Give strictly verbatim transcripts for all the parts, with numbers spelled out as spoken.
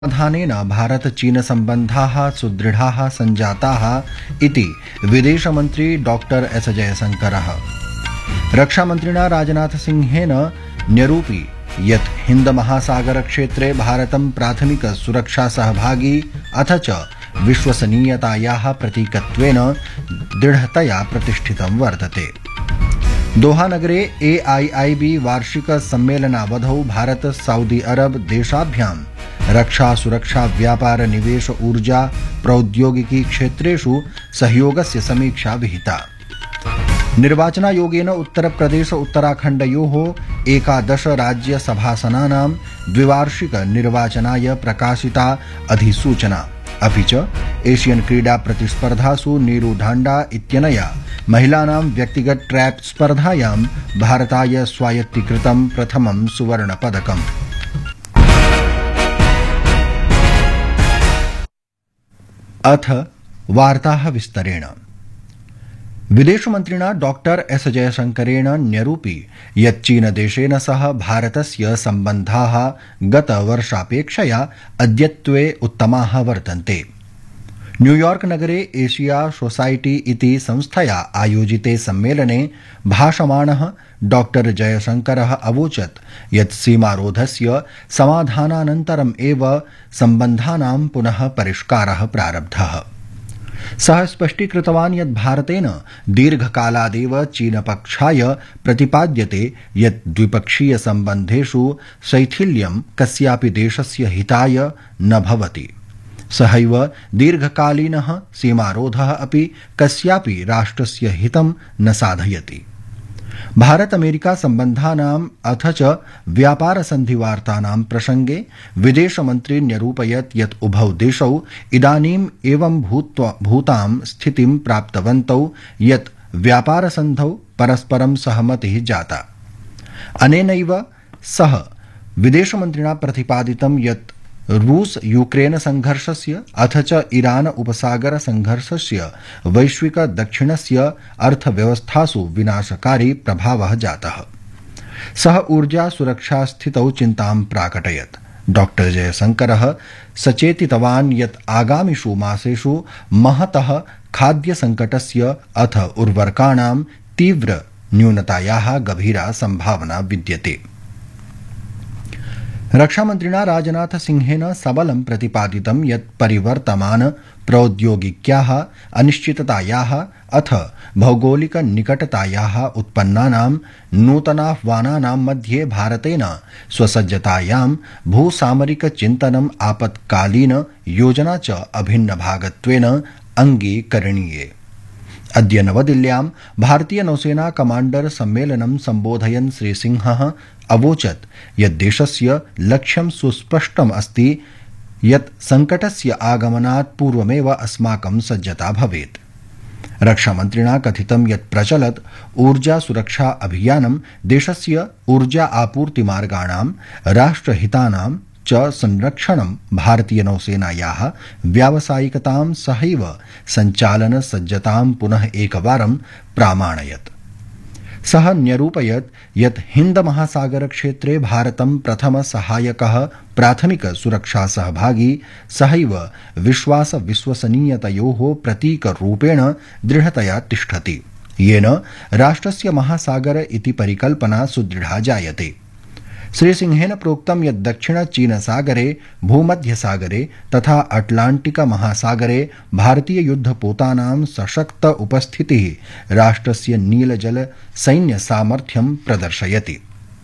समाधानेन भारत चीन सम्बन्धाः सुदृढाः सञ्जाताः इति विदेशमन्त्री डॉक्टर एस जयशंकरः रक्षामन्त्रिणा राजनाथसिंहेन न्यरूपि यत् हिन्द महासागर क्षेत्रे भारतं प्राथमिक सुरक्षा सहभागी अथ च विश्वसनीयतायाः प्रतीकत्वेन दृढतया प्रतिष्ठितं वर्तते। दोहा नगरे ए आई आई बी वार्षिक सम्मेलनावधौ भारत सऊदी अरब देशाभ्यां रक्षा सुरक्षा व्यापार निवेश ऊर्जा प्रौद्योगिकी क्षेत्रेषु सहयोगस्य समीक्षा विहिता। निर्वाचनायोगेन उत्तरप्रदेश उत्तराखण्डयोः एकादश राज्यसभासनानां द्विवार्षिक निर्वाचनाय प्रकाशिता अधिसूचना। अपि च एशियन क्रीडा प्रतिस्पर्धासु नीरू ढाण्डा इत्यनया महिलानां व्यक्तिगत ट्रैप स्पर्धायां भारताय स्वायत्तीकृतं प्रथमं सुवर्णपदकम्। अथ वार्ताः विस्तरेण। विदेशमन्त्रिणा डॉक्टर एस जयशंकरेण न्यरूपि यत् चीनदेशेन सह भारतस्य सम्बन्धाः गतवर्षापेक्षया अद्यत्वे उत्तमाः वर्तन्ते। न्यूयॉर्क नगरे एशिया सोसाइटी इति संस्थया आयोजिते सम्मेलने भाषमाणः डॉक्टर जयशंकरः अवोचत् यत् सीमारोधस्य समाधानानन्तरम् एव सम्बन्धानां पुनः परिष्कारः प्रारब्धः। सः स्पष्टीकृतवान् यत् भारतेन दीर्घकालादेव चीनपक्षाय प्रतिपाद्यते यत् द्विपक्षीय सम्बन्धेषु शैथिल्यं कस्यापि देशस्य हिताय न भवति। सहैव दीर्घकालीनः सीमारोधः अपि कस्यापि राष्ट्रस्य हितं न साधयति। भारत अमेरिका सम्बन्धानाम् अथ च व्यापार सन्धिवार्तानां प्रसंगे विदेशमन्त्री न्यरूपयत् यत् उभौ देशौ इदानीम् एवं भूतां स्थितिं प्राप्तवन्तौ यत् व्यापार सन्धौ परस्परं सहमतिः जाता। अनेनैव सह विदेशमन्त्रिणा प्रतिपादितं यत् रूस यूक्रेन संघर्षस्य अथ च ईरान उपसागर संघर्षस्य वैश्विक दक्षिणस्य अर्थव्यवस्थासु विनाशकारी प्रभावः जातः। सः ऊर्जा सुरक्षा स्थितौ चिन्तां प्राकटयत्। डॉक्टर जयशंकरः सचेतितवान् यत् आगामिषु मासेषु महतः खाद्य संकटस्य अथ उर्वरकाणां तीव्र न्यूनतायाः गभीरा संभावना विद्यते। रक्षामन्त्रिणा राजनाथ सिंहेन सबलं प्रतिपादितं यत् परिवर्तमान प्रौद्योगिक्याः अनिश्चिततायाः अथ भौगोलिक निकटतायाः उत्पन्नानां नूतनाह्वानानां मध्ये भारतेन स्वसज्जतायां भूसामरिक चिन्तनम् आपत्कालीन योजना च अभिन्नभागत्वेन अङ्गीकरणीये। अद्य नवदिल्ल्यां भारतीय नौसेना कमाण्डर सम्मेलनं सम्बोधयन् श्रीसिंहः अवोचत् यत् देशस्य लक्ष्यं सुस्पष्टम् अस्ति यत् संकटस्य आगमनात् पूर्वमेव अस्माकं सज्जता भवेत्। रक्षामन्त्रिणा कथितं यत् प्रचलत् ऊर्जा सुरक्षा अभियानं देशस्य ऊर्जा आपूर्तिमार्गाणां राष्ट्रहितानां च संरक्षणं भारतीय नौसेनायाः व्यावसायिकतां सहैव सञ्चालन सज्जतां पुनः एकवारं प्रामाणयत्। सः न्यरूपयत् यत् हिन्द महासागर क्षेत्रे भारतं प्रथम सहायकः प्राथमिक सुरक्षा सहभागी सहैव विश्वास विश्वसनीयतयोः प्रतीकरूपेण दृढतया तिष्ठति, येन राष्ट्रस्य महासागर इति परिकल्पना सुदृढा जायते। श्रीसिंहेन प्रोक्तं यत् दक्षिण चीन सागरे भूमध्यसागरे तथा अटलांटिक महासागरे भारतीय युद्धपोतानां सशक्त उपस्थितिः राष्ट्रस्य नीलजल सैन्य सामर्थ्यं प्रदर्शयति।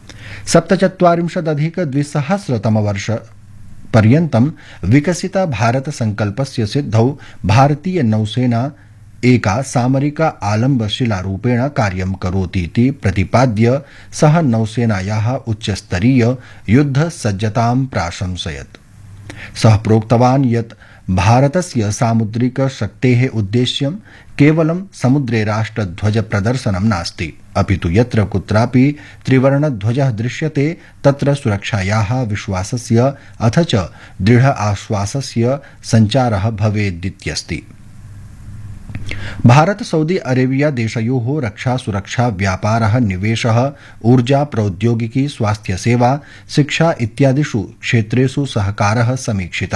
सप्तचत्वारिंशदधिक द्विसहस्रतमवर्ष पर्यन्तं विकसित भारत संकल्पस्य सिद्धौ भारतीय नौसेना एका सामरिक आलम्बशिलारूपेण कार्यं करोतीति प्रतिपाद्य सः नौसेनायाः उच्चस्तरीय युद्ध सज्जतां प्राशंसयत्। सः प्रोक्तवान् यत् भारतस्य सामुद्रिक शक्तेः उद्देश्यं केवलं समुद्रे राष्ट्रध्वज प्रदर्शनं नास्ति, अपितु यत्र कुत्रापि त्रिवर्णध्वजः दृश्यते तत्र सुरक्षायाः विश्वासस्य अथ च दृढ आश्वासस्य सञ्चारः भवेदित्यस्ति। भारत सऊदी अरेबिया देशयोः रक्षा सुरक्षा व्यापारः निवेशः ऊर्जा प्रौद्योगिकी स्वास्थ्य सेवा शिक्षा इत्यादिषु क्षेत्रेषु सहकारः समीक्षितः।